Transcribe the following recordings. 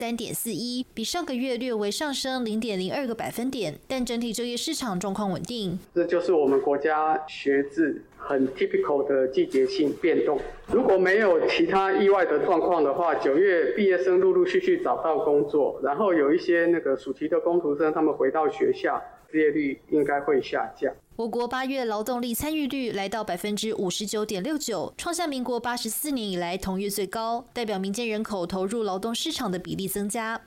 3.41，比上个月略微上升0.02个百分点，但整体就业市场状况稳定。 这就是我们国家学制很 typical 的季节性变动。如果没有其他意外的状况的话，9月毕业生陆陆续续找到工作，然后有一些暑期的工读生他们回到学校，失业率应该会下降。 我国8月劳动力参与率来到 59.69%， 创下民国84年以来同月最高，代表民间人口投入劳动市场的比例增加。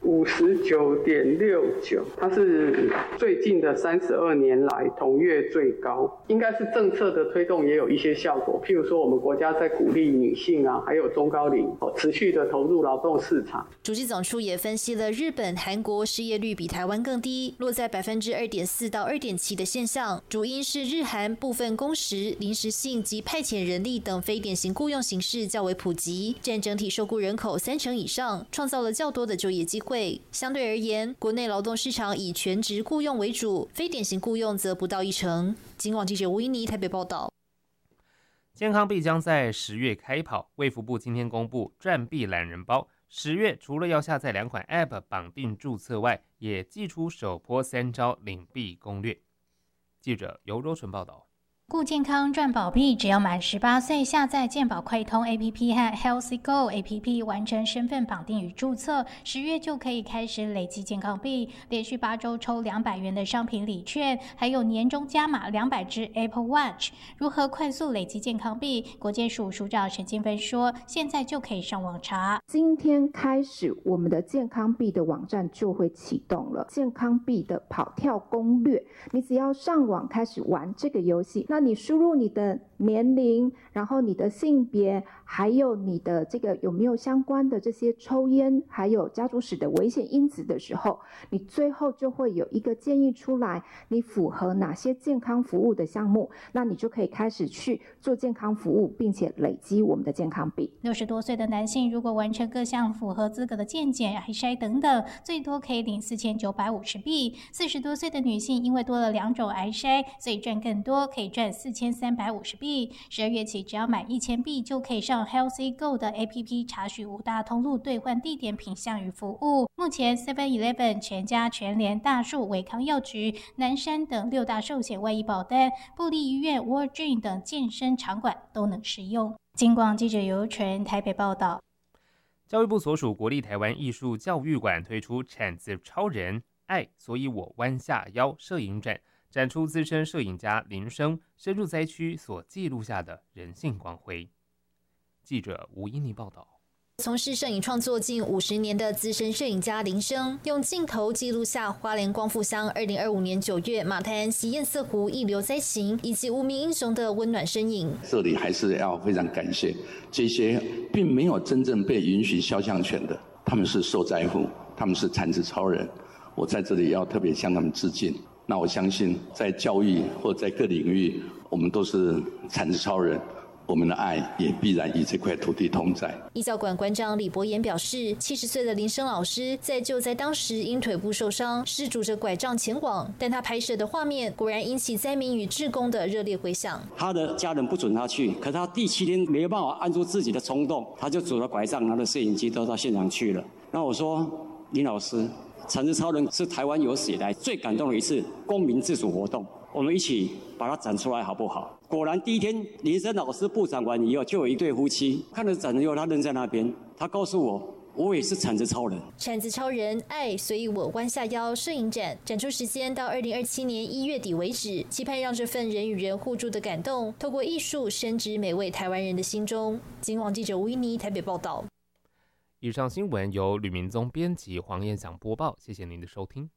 59.69%，它是最近的32年来同月最高，应该是政策的推动也有一些效果。譬如说，我们国家在鼓励女性还有中高龄持续的投入劳动市场。 主计总处也分析了日本、韩国失业率比台湾更低，落在 2.4% 到 2.7% 的现象，主因是日韩部分工时、临时性及派遣人力等非典型雇用形式较为普及，占整体受雇人口30%以上，创造了较多的就业机会。相对而言，国内劳动市场以全职雇用为主，非典型雇用则不到1成。警广记者吴依妮台北报道。 健康币将在10月开跑，卫福部今天公布赚币懒人包。10月除了要下载2款 App 绑定注册外，也寄出首波3招领币攻略。记者尤柔纯报道。 顾健康赚宝币，只要满18岁，下载健保快通 APP 和 Healthy Go APP 完成身份绑定与注册，10月就可以开始累积健康币，连续8周抽200元的商品礼券，还有年终加码200只 Apple Watch。如何快速累积健康币？国健署署长沈金芬说，现在就可以上网查。 今天开始，我们的健康币的网站就会启动了，健康币的跑跳攻略，你只要上网开始玩这个游戏，那你输入你的年龄，然后你的性别，还有你的这个有没有相关的这些抽烟，还有家族史的危险因子的时候，你最后就会有一个建议出来，你符合哪些健康服务的项目，那你就可以开始去做健康服务，并且累积我们的健康币。 60多岁的男性如果完成各项符合资格的健检、癌筛等等，最多可以领4950币。40多岁的女性因为多了2种癌筛，所以赚更多，可以赚4350币。12月起，只要满1000币，就可以上 Healthy Go 的 APP 查询5大通路兑换地点、品项与服务。目前 7-Eleven、全家、全联、大树、伟康药局、南山等6大寿险外医保单、部立医院、World Dream 等健身场馆都能使用。警广记者尤纯台北报道。 教育部所属国立台湾艺术教育馆推出产子超人爱，所以我弯下腰摄影展，展出资深摄影家林生深入灾区所记录下的人性光辉。记者吴依妮报道。 从事摄影创作近50年的资深摄影家林生，用镜头记录下花莲光复乡2025年9月马太安溪堰塞湖溢流灾情以及无名英雄的温暖身影。 这里还是要非常感谢这些并没有真正被允许肖像权的，他们是受灾户，他们是产子超人，我在这里要特别向他们致敬。那我相信在教育或在各领域，我们都是产子超人，我们的爱也必然与这块土地同在。 艺教馆馆长李博言表示，70岁的林生老师就在当时因腿部受伤，是拄着拐杖前往，但他拍摄的画面果然引起灾民与志工的热烈回响。 他的家人不准他去，可他第7天没有办法按住自己的冲动，他就拄着拐杖，拿着摄影机都到现场去了。那我说，林老师，产子超人是台湾有史以来最感动的一次公民自主活动，我们一起把它展出来好不好？果然第1天林生老师布展完以后，就有一对夫妻看了展以后，他愣在那边，他告诉我，我也是产子超人。 产子超人爱，所以我弯下腰摄影展，展出时间到2027年1月底为止，期盼让这份人与人互助的感动，透过艺术深植每位台湾人的心中。警广记者吴依妮台北报道。 以上新闻由吕明宗编辑，黄彦祥播报，谢谢您的收听。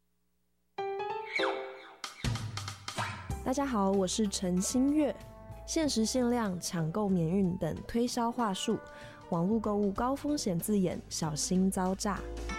大家好，我是陈新月。限时限量、抢购免运等推销话术，网络购物高风险字眼，小心遭诈。